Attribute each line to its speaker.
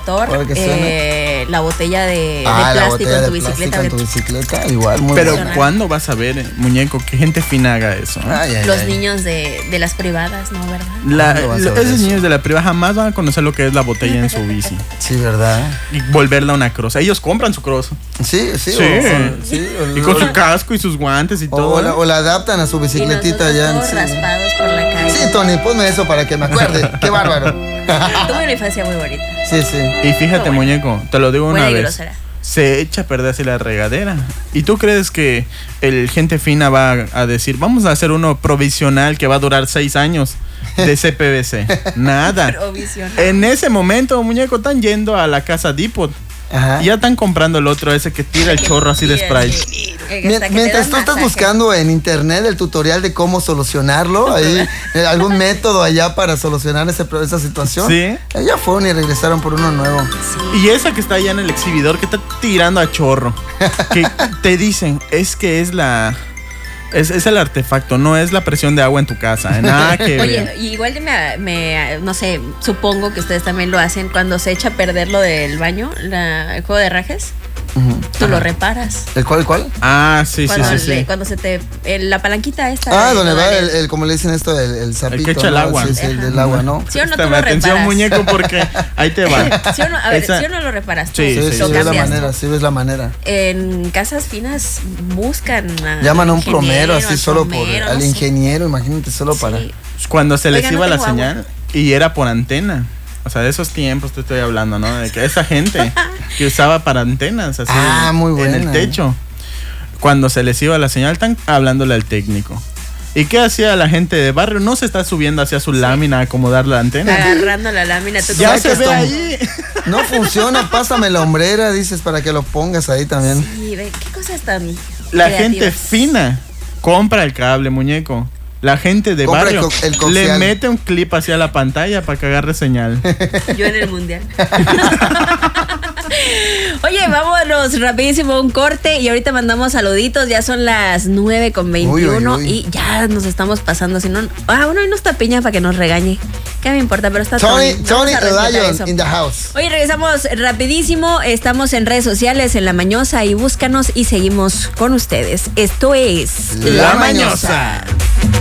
Speaker 1: motor, la botella de
Speaker 2: la
Speaker 1: plástico
Speaker 2: botella
Speaker 1: en tu
Speaker 2: de
Speaker 1: bicicleta.
Speaker 2: plástico en tu bicicleta, igual, muy
Speaker 3: Pero
Speaker 2: buena.
Speaker 3: ¿cuándo vas a ver, muñeco, que gente fina haga eso?
Speaker 1: Los niños de las privadas, ¿no? ¿Verdad?
Speaker 3: Esos niños de la privada jamás van a conocer lo que es la botella en su bici.
Speaker 2: Sí, ¿verdad?
Speaker 3: Y volverla una cross. Ellos compran su cross.
Speaker 2: Sí.
Speaker 3: Y con su casco y sus guantes y todo.
Speaker 2: O la adaptan a su bicicletita ya.
Speaker 1: Todos raspados por la calle.
Speaker 2: Sí, Tony, ponme eso para que me acuerde. Qué bárbaro.
Speaker 1: Tuve una infancia muy bonita.
Speaker 2: Sí.
Speaker 3: Y fíjate, muñeco, te lo digo una vez.
Speaker 1: Grosera.
Speaker 3: Se echa a perder así la regadera. ¿Y tú crees que el gente fina va a decir, vamos a hacer uno provisional que va a durar 6 años de CPVC? Nada.
Speaker 1: Provisional.
Speaker 3: En ese momento, muñeco, están yendo a la casa Depot.
Speaker 2: Ajá.
Speaker 3: Y ya están comprando el otro ese que tira el chorro así de spray.
Speaker 2: Mientras tú estás buscando en internet el tutorial de cómo solucionarlo, ahí algún método allá para solucionar esa situación.
Speaker 3: Sí.
Speaker 2: Ya fueron y regresaron por uno nuevo.
Speaker 1: Sí.
Speaker 3: Y esa que está allá en el exhibidor que está tirando a chorro, que te dicen, es que es el artefacto, no es la presión de agua en tu casa. Nada que ver.
Speaker 1: Oye, igual no sé, supongo que ustedes también lo hacen cuando se echa a perder lo del baño, el juego de rajes. Tú lo reparas.
Speaker 2: ¿El cuál?
Speaker 3: Ah, sí.
Speaker 1: Cuando se te... la palanquita esta.
Speaker 2: Donde va como le dicen esto, el sapito.
Speaker 3: El que echa el agua.
Speaker 2: Sí, el del agua, ¿no?
Speaker 1: ¿Sí o no tú lo
Speaker 3: atención,
Speaker 1: reparas?
Speaker 3: Muñeco, porque ahí te va.
Speaker 1: ¿Sí o no? A ver, ¿sí o no lo reparas tú?
Speaker 3: Sí,
Speaker 2: ves la manera.
Speaker 1: En casas finas buscan
Speaker 2: llaman a un plomero así solo al ingeniero, imagínate, solo para...
Speaker 3: Cuando se les iba la señal y era por antena. O sea, de esos tiempos te estoy hablando, ¿no? De que esa gente que usaba para antenas así
Speaker 2: muy buena,
Speaker 3: en el techo. Cuando se les iba la señal, están hablándole al técnico. ¿Y qué hacía la gente de barrio? No se está subiendo hacia su lámina a acomodar la antena.
Speaker 1: Agarrando la lámina.
Speaker 3: Ya se ve ahí.
Speaker 2: No funciona, pásame la hombrera, dices, para que lo pongas ahí también.
Speaker 1: Sí, qué cosas tan
Speaker 3: La
Speaker 1: creativas.
Speaker 3: gente fina compra el cable, muñeco. La gente de
Speaker 2: compra
Speaker 3: barrio
Speaker 2: el coaxial.
Speaker 3: le mete un clip hacia la pantalla para que agarre señal.
Speaker 1: Yo en el mundial. Oye, vámonos rapidísimo un corte y ahorita mandamos saluditos. Ya son las 9:21 y ya nos estamos pasando. Si no, bueno, ahí no está Piña para que nos regañe. ¿Qué me importa? Pero está
Speaker 2: Tony Lion in the house.
Speaker 1: Oye, regresamos rapidísimo. Estamos en redes sociales en La Mañosa y búscanos y seguimos con ustedes. Esto es
Speaker 3: La Mañosa.